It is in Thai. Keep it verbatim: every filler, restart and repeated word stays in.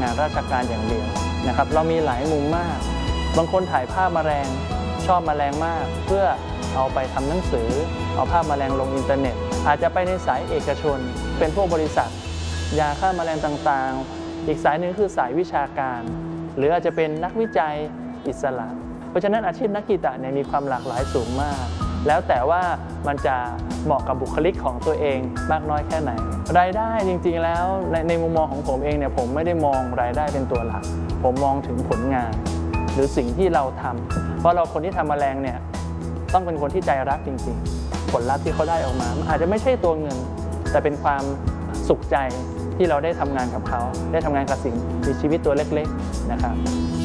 งานราชการอย่างเดียวนะครับเรามีหลายมุมมากบางคนถ่ายภาพแมลงชอบแมลงมากเพื่อเอาไปทำหนังสือเอาภาพแมลงลงอินเทอร์เน็ตอาจจะไปในสายเอกชนเป็นพวกบริษัทยาฆ่าแมลงต่างๆอีกสายหนึ่งคือสายวิชาการหรืออาจจะเป็นนักวิจัยอิสระเพราะฉะนั้นอาชีพนักกีตาร์เนี่ยมีความหลากหลายสูงมากแล้วแต่ว่ามันจะเหมาะกับบุคลิกของตัวเองมากน้อยแค่ไหนรายได้จริงๆแล้วในในมุมมองของผมเองเนี่ยผมไม่ได้มองรายได้เป็นตัวหลักผมมองถึงผลงานหรือสิ่งที่เราทำเพราะเราคนที่ทำแมลงเนี่ยต้องเป็นคนที่ใจรักจริงๆผลลัพธ์ที่เขาได้ออกมาอาจจะไม่ใช่ตัวเงินแต่เป็นความสุขใจที่เราได้ทำงานกับเขาได้ทำงานกับสิ่งมีชีวิตตัวเล็กๆนะครับ